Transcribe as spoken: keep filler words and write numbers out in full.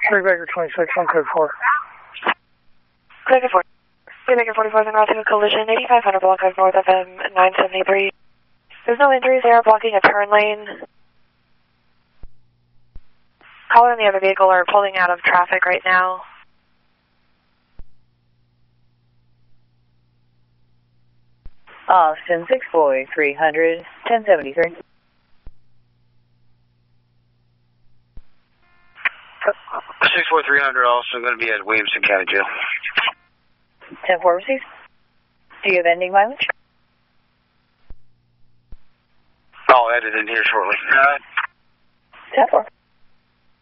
three Baker twenty-six on code four. Baker four. three Baker forty-four is en route to a collision, eighty-five hundred block of North F M nine seventy-three. There's no injuries, they are blocking a turn lane. Caller and the other vehicle are pulling out of traffic right now. Austin six four three hundred, ten seventy-three. six four three hundred Austin, going to be at Williamson County Jail. ten four received. Do you have ending mileage? I'll add it in here shortly. Uh, ten four.